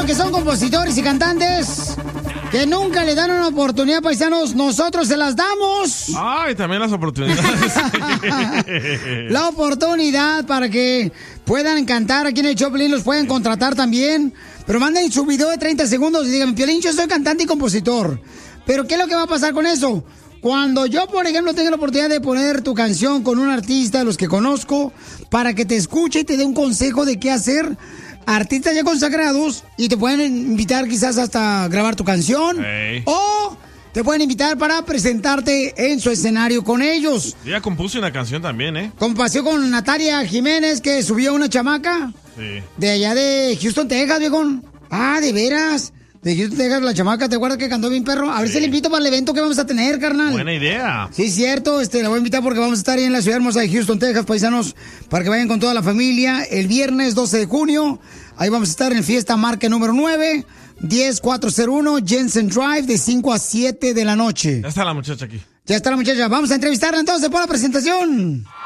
que son compositores y cantantes que nunca le dan una oportunidad, paisanos, nosotros se las damos. Ay, también las oportunidades. La oportunidad para que puedan cantar aquí en el Choplin, los pueden contratar también. Pero manden su video de 30 segundos y digan, Piolín, yo soy cantante y compositor. Pero ¿qué es lo que va a pasar con eso? Cuando yo, por ejemplo, tenga la oportunidad de poner tu canción con un artista, los que conozco, para que te escuche y te dé un consejo de qué hacer, artistas ya consagrados, y te pueden invitar quizás hasta grabar tu canción, o te pueden invitar para presentarte en su escenario con ellos. Yo ya compuse una canción también, ¿eh? Como pasó con Natalia Jiménez, que subió una chamaca de allá de Houston, Texas, viejón. Ah, ¿de veras? De Houston, Texas, la chamaca, ¿te acuerdas que cantó bien perro? A ver si le invito para el evento que vamos a tener, carnal. Buena idea. Sí, cierto, la voy a invitar porque vamos a estar ahí en la ciudad hermosa de Houston, Texas, paisanos, para que vayan con toda la familia. El viernes 12 de junio, ahí vamos a estar en Fiesta Marca número 9, 10401 Jensen Drive, de 5 a 7 de la noche. Ya está la muchacha aquí. Ya está la muchacha. Vamos a entrevistarla entonces por la presentación.